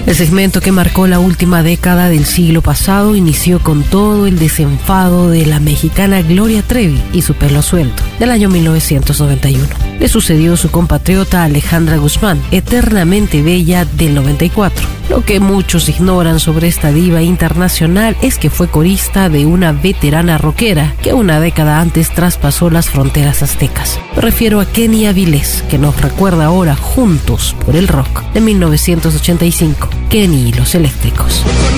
El segmento que marcó la última década del siglo pasado inició con todo el desenfado de la mexicana Gloria Trevi y su pelo suelto, del año 1991. Le sucedió su compatriota Alejandra Guzmán, eternamente bella, del 94. Lo que muchos ignoran sobre esta diva internacional es que fue corista de una veterana rockera que una década antes traspasó las fronteras aztecas. Me refiero a Kenny Avilés, que nos recuerda ahora Juntos por el Rock de 1985. Kenny y los Eléctricos.